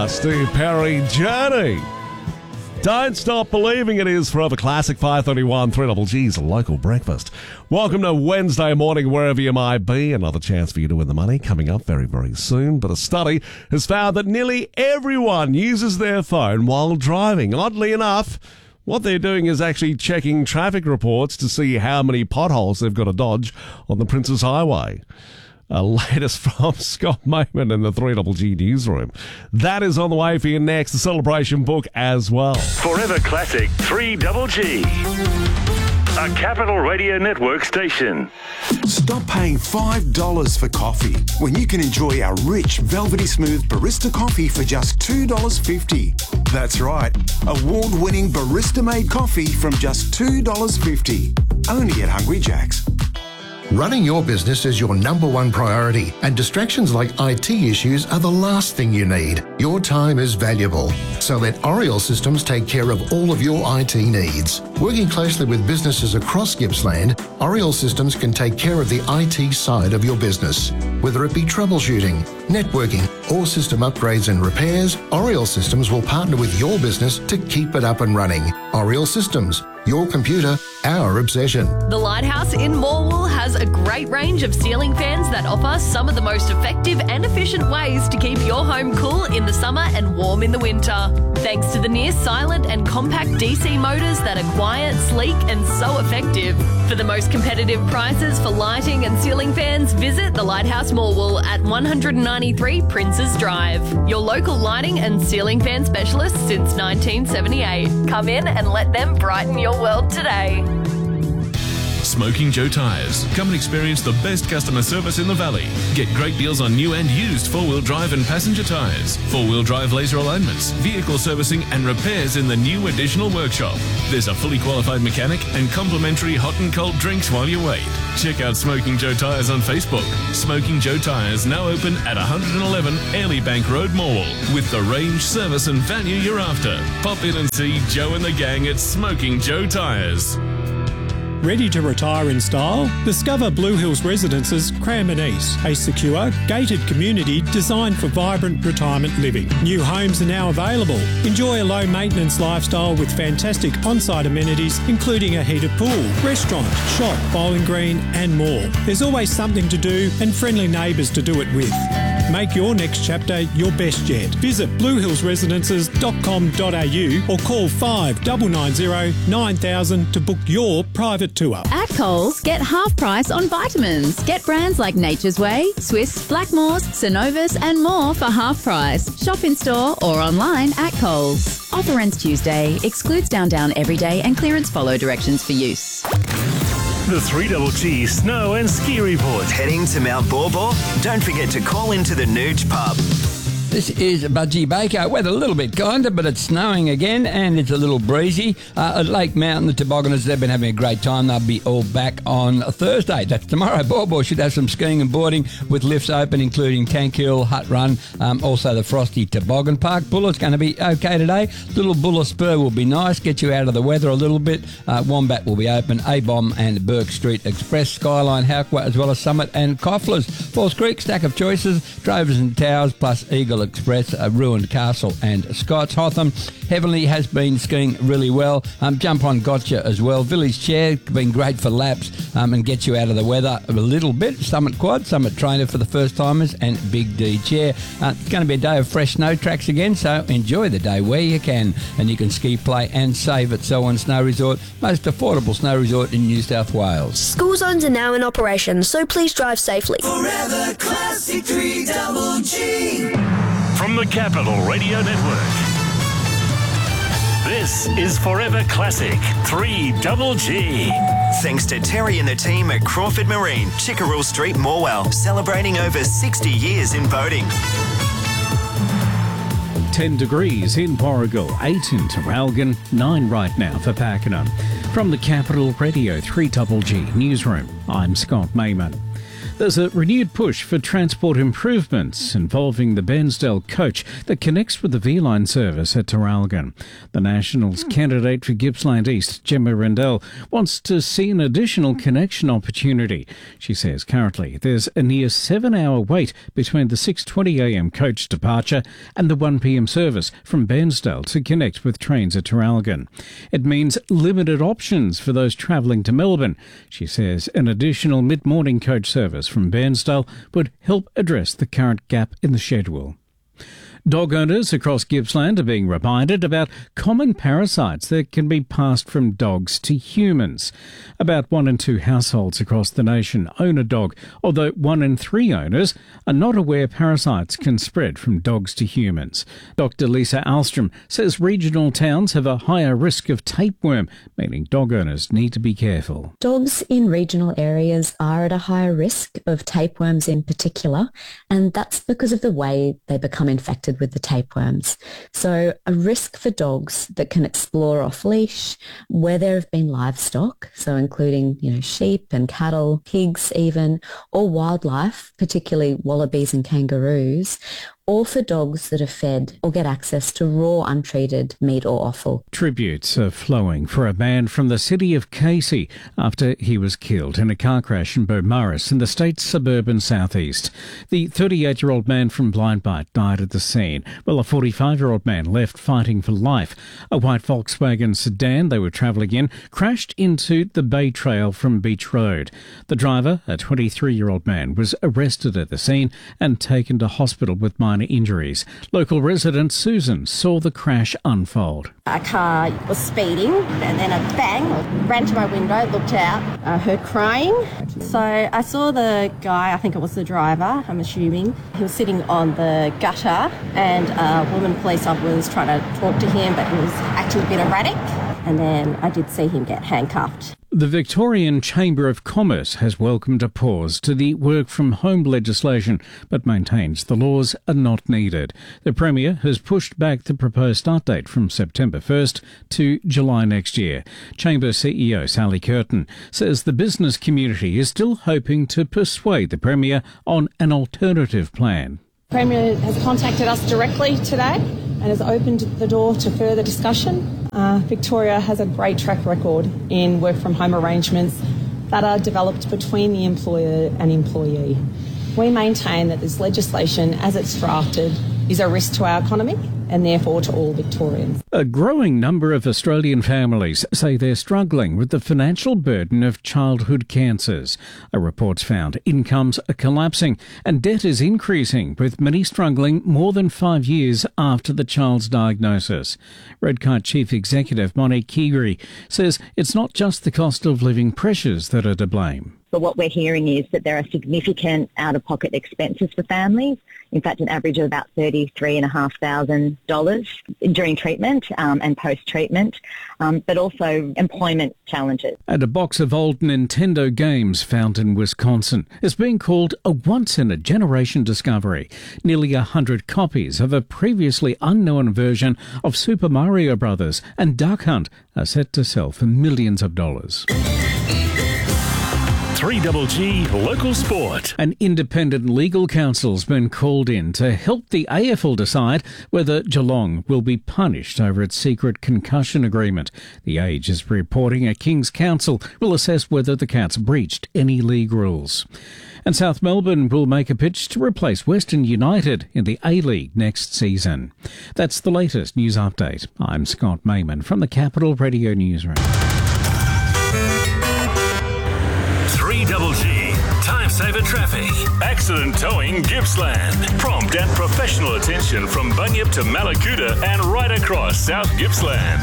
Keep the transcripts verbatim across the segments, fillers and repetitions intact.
Steve Perry, Journey. Don't stop believing it is Forever Classic, five thirty-one, three Double G's local breakfast. Welcome to Wednesday morning, wherever you might be. Another chance for you to win the money coming up very, very soon. But a study has found that nearly everyone uses their phone while driving. Oddly enough, what they're doing is actually checking traffic reports to see how many potholes they've got to dodge on the Princes Highway. Uh, latest from Scott Mayman in the three Double G newsroom. That is on the way for you next. The celebration book as well. Forever Classic three Double G. A Capital Radio Network station. Stop paying five dollars for coffee when you can enjoy our rich, velvety smooth barista coffee for just two dollars fifty. That's right, award-winning barista-made coffee from just two dollars fifty. Only at Hungry Jack's. Running your business is your number one priority, and distractions like I T issues are the last thing you need. Your time is valuable, so let Oriel Systems take care of all of your I T needs. Working closely with businesses across Gippsland, Oriel Systems can take care of the I T side of your business. Whether it be troubleshooting, networking, or system upgrades and repairs, Oriel Systems will partner with your business to keep it up and running. Oriel Systems, your computer, our obsession. The Lighthouse in Morwell has a great range of ceiling fans that offer some of the most effective and efficient ways to keep your home cool in the summer and warm in the winter. Thanks to the near silent and compact D C motors that are quiet, sleek and so effective. For the most competitive prices for lighting and ceiling fans, visit the Lighthouse Morwell at one ninety-three Princes Drive. Your local lighting and ceiling fan specialist since nineteen seventy-eight. Come in and let them brighten your world today. Smoking Joe Tyres. Come and experience the best customer service in the Valley. Get great deals on new and used four-wheel drive and passenger tyres, four-wheel drive laser alignments, vehicle servicing and repairs in the new additional workshop. There's a fully qualified mechanic and complimentary hot and cold drinks while you wait. Check out Smoking Joe Tyres on Facebook. Smoking Joe Tyres now open at one eleven Airlie Bank Road, Morwell, with the range, service and value you're after. Pop in and see Joe and the gang at Smoking Joe Tyres. Ready to retire in style? Discover Blue Hills Residences Cranbourne East, a secure, gated community designed for vibrant retirement living. New homes are now available. Enjoy a low-maintenance lifestyle with fantastic on-site amenities, including a heated pool, restaurant, shop, bowling green and more. There's always something to do and friendly neighbours to do it with. Make your next chapter your best yet. Visit blue hills residences dot com dot a u or call five nine nine zero nine thousand to book your private tour. At Coles, get half price on vitamins. Get brands like Nature's Way, Swiss, Blackmores, Synovus and more for half price. Shop in store or online at Coles. Offer ends Tuesday. Excludes Down Down Everyday and clearance follow directions for use. The three Double G Snow and Ski Report. Heading to Mount Borbor? Don't forget to call into the Nooch Pub. This is Budgie Baker. Weather a little bit kinder, but it's snowing again and it's a little breezy. Uh, at Lake Mountain, the tobogganers, they've been having a great time. They'll be all back on Thursday. That's tomorrow. Borbor should have some skiing and boarding with lifts open, including Tank Hill, Hut Run, um, also the Frosty Toboggan Park. Bullett's going to be okay today. Little Buller Spur will be nice, get you out of the weather a little bit. Uh, Wombat will be open. A-Bomb and Burke Street Express, Skyline, Hauckwa, as well as Summit and Cofflers. Falls Creek, stack of choices. Drovers and Towers plus Eagle Express, uh, Ruined Castle and Scots. Hotham, Heavenly has been skiing really well. Um, Jump On Gotcha as well. Village Chair, been great for laps um, and gets you out of the weather a little bit. Summit Quad, Summit Trainer for the first timers and Big D Chair. Uh, it's going to be a day of fresh snow tracks again, so enjoy the day where you can. And you can ski, play and save at Selwyn Snow Resort, most affordable snow resort in New South Wales. School zones are now in operation, so please drive safely. Forever Classic three Double G. From the Capital Radio Network. This is Forever Classic three Double G. Thanks to Terry and the team at Crawford Marine, Chickerell Street, Morwell, celebrating over sixty years in boating. ten degrees in Warragul, eight in Terralgan, nine right now for Pakenham. From the Capital Radio three Double G newsroom, I'm Scott Mayman. There's a renewed push for transport improvements involving the Bairnsdale coach that connects with the V-Line service at Traralgon. The Nationals candidate for Gippsland East, Gemma Rendell, wants to see an additional connection opportunity. She says currently there's a near seven-hour wait between the six twenty a m coach departure and the one p m service from Bairnsdale to connect with trains at Traralgon. It means limited options for those travelling to Melbourne. She says an additional mid-morning coach service from Bairnsdale would help address the current gap in the schedule. Dog owners across Gippsland are being reminded about common parasites that can be passed from dogs to humans. About one in two households across the nation own a dog, although one in three owners are not aware parasites can spread from dogs to humans. Doctor Lisa Alstrom says regional towns have a higher risk of tapeworm, meaning dog owners need to be careful. Dogs in regional areas are at a higher risk of tapeworms in particular, and that's because of the way they become infected with the tapeworms. So a risk for dogs that can explore off leash where there have been livestock, so including, you know, sheep and cattle, pigs even, or wildlife, particularly wallabies and kangaroos, or for dogs that are fed or get access to raw, untreated meat or offal. Tributes are flowing for a man from the city of Casey after he was killed in a car crash in Beaumaris in the state's suburban southeast. The thirty-eight-year-old man from Blindbite died at the scene, while a forty-five-year-old man left fighting for life. A white Volkswagen sedan they were travelling in crashed into the Bay Trail from Beach Road. The driver, a twenty-three-year-old man, was arrested at the scene and taken to hospital with minor injuries. Local resident Susan saw the crash unfold. A car was speeding and then a bang, I ran to my window, looked out, I heard crying. So I saw the guy, I think it was the driver, I'm assuming. He was sitting on the gutter and a woman police officer was trying to talk to him, but he was acting a bit erratic. And then I did see him get handcuffed. The Victorian Chamber of Commerce has welcomed a pause to the work-from-home legislation, but maintains the laws are not needed. The Premier has pushed back the proposed start date from September first to July next year. Chamber C E O Sally Curtin says the business community is still hoping to persuade the Premier on an alternative plan. The Premier has contacted us directly today and has opened the door to further discussion. Uh, Victoria has a great track record in work-from-home arrangements that are developed between the employer and employee. We maintain that this legislation, as it's drafted, is a risk to our economy and therefore to all Victorians. A growing number of Australian families say they're struggling with the financial burden of childhood cancers. A report's found incomes are collapsing and debt is increasing, with many struggling more than five years after the child's diagnosis. Redkite Chief Executive Monique Keighery says it's not just the cost of living pressures that are to blame. But what we're hearing is that there are significant out-of-pocket expenses for families. In fact, an average of about thirty-three thousand five hundred dollars during treatment um, and post-treatment, um, but also employment challenges. And a box of old Nintendo games found in Wisconsin is being called a once-in-a-generation discovery. Nearly a hundred copies of a previously unknown version of Super Mario Brothers and Duck Hunt are set to sell for millions of dollars. three G G Local Sport. An independent legal counsel's been called in to help the A F L decide whether Geelong will be punished over its secret concussion agreement. The Age is reporting a King's Counsel will assess whether the Cats breached any league rules. And South Melbourne will make a pitch to replace Western United in the A-League next season. That's the latest news update. I'm Scott Mayman from the Capital Radio Newsroom. three G G Time Saver Traffic. Accident Towing Gippsland. Prompt and professional attention from Bunyip to Malakuta and right across South Gippsland.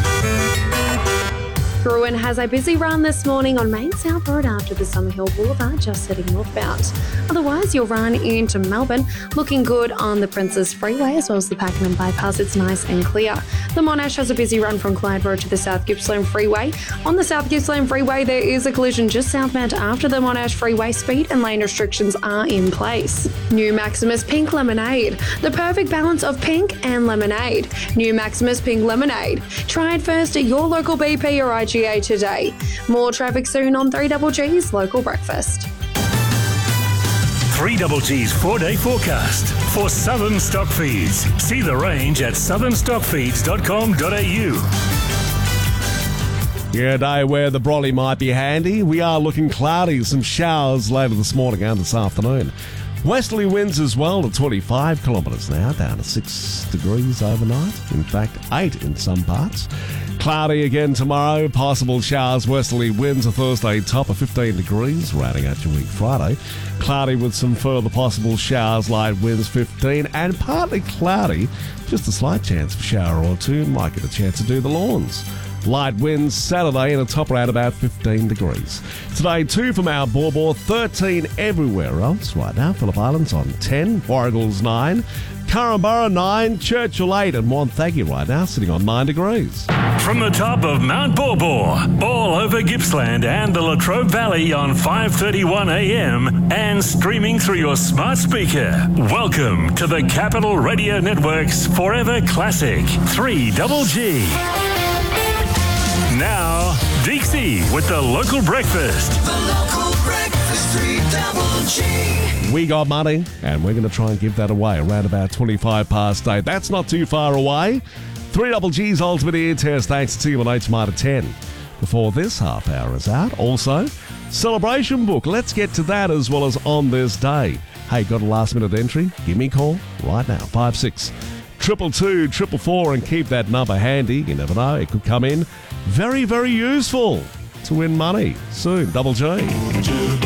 Bruin has a busy run this morning on Main South Road after the Summerhill Boulevard, just heading northbound. Otherwise, you'll run into Melbourne, looking good on the Princes Freeway as well as the Pakenham Bypass. It's nice and clear. The Monash has a busy run from Clyde Road to the South Gippsland Freeway. On the South Gippsland Freeway, there is a collision just southbound after the Monash Freeway. Speed and lane restrictions are in place. New Maximus Pink Lemonade. The perfect balance of pink and lemonade. New Maximus Pink Lemonade. Try it first at your local B P or I G A today. More traffic soon on three G G's Local Breakfast. three Double G's four-day forecast for Southern Stock Feeds. See the range at southern stock feeds dot com dot a u. Yeah, a day where the brolly might be handy. We are looking cloudy, some showers later this morning and this afternoon. Westerly winds as well to twenty-five kilometres now, down to six degrees overnight. In fact, eight in some parts. Cloudy again tomorrow, possible showers, westerly winds, a Thursday top of fifteen degrees, rounding out your week Friday. Cloudy with some further possible showers, light winds fifteen, and partly cloudy, just a slight chance of shower or two, might get a chance to do the lawns. Light winds Saturday and a top around about fifteen degrees. Today, two from our Borbor, thirteen everywhere else. Right now, Phillip Island's on ten, Warragul's nine, Curramborough nine, Churchill eight, and Wonthaggi right now sitting on nine degrees. From the top of Mount Borbor, all over Gippsland and the Latrobe Valley on five thirty-one a m and streaming through your smart speaker. Welcome to the Capital Radio Network's Forever Classic three Double G. Now, Dixie with the local breakfast. The local breakfast, three Double G. We got money, and we're going to try and give that away around about twenty-five past eight. That's not too far away. three Double G's Ultimate Ear Test, thanks to T one H Mitre ten. Before this half hour is out, also, celebration book. Let's get to that as well as on this day. Hey, got a last minute entry? Give me a call right now, five six triple two triple four, and keep that number handy. You never know, it could come in very, very useful to win money soon. Double G.